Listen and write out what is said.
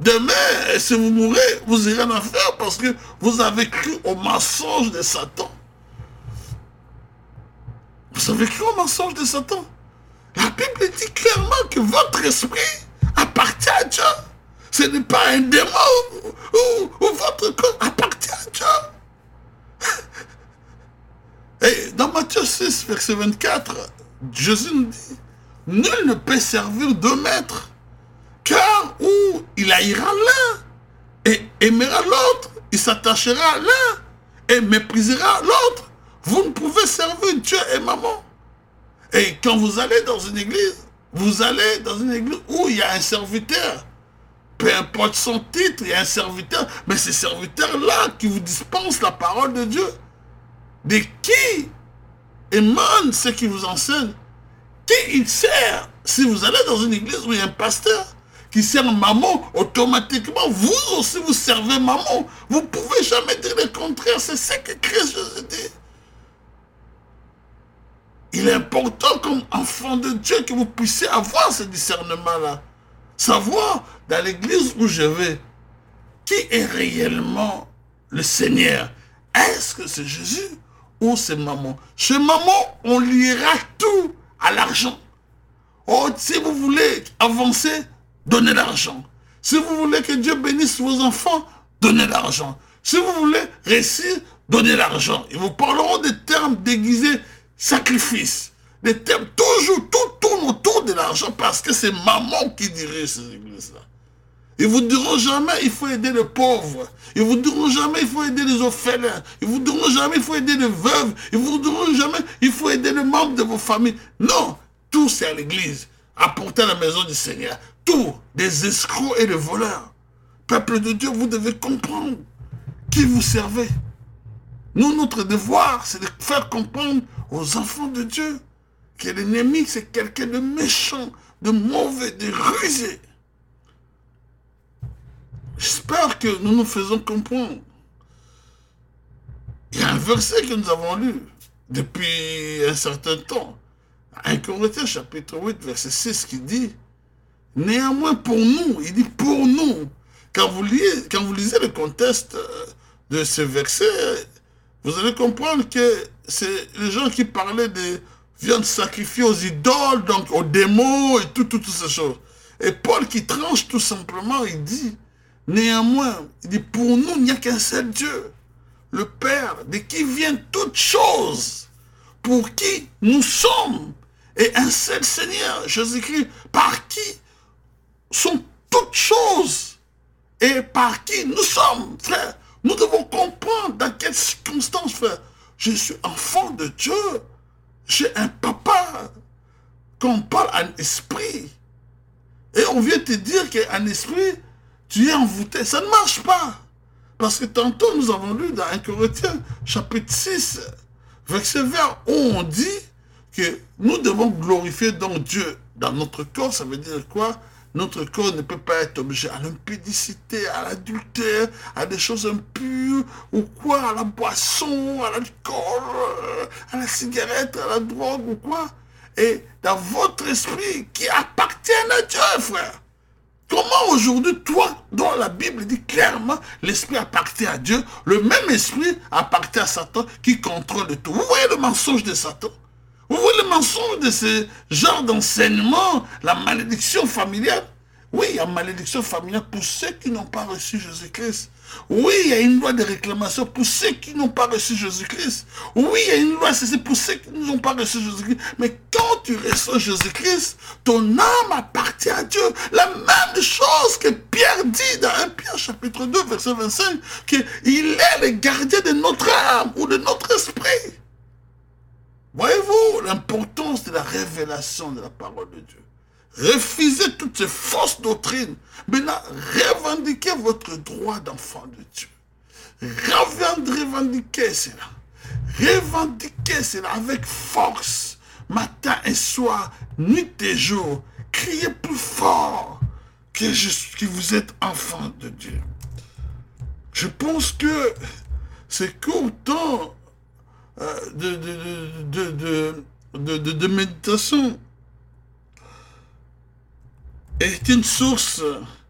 Demain, si vous mourrez, vous irez en enfer parce que vous avez cru au mensonge de Satan. Vous avez cru au mensonge de Satan. La Bible dit clairement que votre esprit appartient à Dieu. Ce n'est pas un démon ou votre corps appartient à Dieu. Et dans Matthieu 6, verset 24, Jésus nous dit, nul ne peut servir deux maîtres, car où il haïra l'un et aimera l'autre, il s'attachera à l'un et méprisera l'autre. Vous ne pouvez servir Dieu et maman. Et quand vous allez dans une église, vous allez dans une église où il y a un serviteur. Peu importe son titre, il y a un serviteur, mais ce serviteur-là qui vous dispense la parole de Dieu. De qui émane ce qui vous enseigne? Qui il sert? Si vous allez dans une église où il y a un pasteur qui sert maman, automatiquement, vous aussi vous servez maman. Vous ne pouvez jamais dire le contraire. C'est ce que Christ Jésus dit. Il est important comme enfant de Dieu que vous puissiez avoir ce discernement-là. Savoir dans l'église où je vais, qui est réellement le Seigneur? Est-ce que c'est Jésus ou c'est maman? Chez maman, on liera tout à l'argent. Oh, si vous voulez avancer, donnez l'argent. Si vous voulez que Dieu bénisse vos enfants, donnez l'argent. Si vous voulez réussir, donnez l'argent. Ils vous parleront des termes déguisés, sacrifice. Des termes, toujours, tout tourne autour de l'argent parce que c'est maman qui dirige ces églises-là. Ils vous diront jamais il faut aider les pauvres. Ils vous diront jamais il faut aider les orphelins. Ils vous diront jamais il faut aider les veuves. Ils vous diront jamais il faut aider les membres de vos familles. Non, tout c'est à l'église. Apportez à la maison du Seigneur. Tout, des escrocs et des voleurs. Peuple de Dieu, vous devez comprendre qui vous servez. Nous, notre devoir, c'est de faire comprendre aux enfants de Dieu que l'ennemi, c'est quelqu'un de méchant, de mauvais, de rusé. J'espère que nous nous faisons comprendre. Il y a un verset que nous avons lu depuis un certain temps. 1 Corinthiens chapitre 8, verset 6 qui dit « Néanmoins pour nous », il dit « pour nous ». Quand vous lisez le contexte de ce verset, vous allez comprendre que c'est les gens qui parlaient de viande sacrifiée aux idoles, donc aux démons et toutes ces choses. Et Paul qui tranche tout simplement, il dit « Néanmoins, il dit « pour nous, il n'y a qu'un seul Dieu, le Père, de qui viennent toutes choses, pour qui nous sommes, et un seul Seigneur, Jésus-Christ, par qui sont toutes choses, et par qui nous sommes, frère. » Nous devons comprendre dans quelles circonstances, frère. Je suis enfant de Dieu. J'ai un papa. Quand on parle en esprit, et on vient te dire qu'en esprit, tu es envoûté. Ça ne marche pas. Parce que tantôt, nous avons lu dans 1 Corinthiens, chapitre 6, verset 20, où on dit que nous devons glorifier donc Dieu dans notre corps. Ça veut dire quoi? Notre corps ne peut pas être objet à l'impudicité, à l'adultère, à des choses impures, ou quoi, à la boisson, à l'alcool, à la cigarette, à la drogue, ou quoi. Et dans votre esprit qui appartient à Dieu, frère. Comment aujourd'hui, toi, dont la Bible dit clairement, l'esprit appartient à Dieu, le même esprit appartient à Satan qui contrôle tout. Vous voyez le mensonge de Satan? Vous voyez le mensonge de ce genre d'enseignement, la malédiction familiale? Oui, il y a malédiction familiale pour ceux qui n'ont pas reçu Jésus-Christ. Oui, il y a une loi de réclamation pour ceux qui n'ont pas reçu Jésus-Christ. Oui, il y a une loi c'est pour ceux qui n'ont pas reçu Jésus-Christ. Mais quand tu reçois Jésus-Christ, ton âme appartient à Dieu. La même chose que Pierre dit dans 1 Pierre chapitre 2, verset 25, qu'il est le gardien de notre âme ou de notre esprit. Voyez-vous l'importance de la révélation de la parole de Dieu. Refusez toutes ces fausses doctrines. Maintenant, revendiquez votre droit d'enfant de Dieu. Revendiquez cela. Revendiquez cela avec force. Matin et soir, nuit et jour. Criez plus fort que vous êtes enfant de Dieu. Je pense que c'est court temps de méditation est une source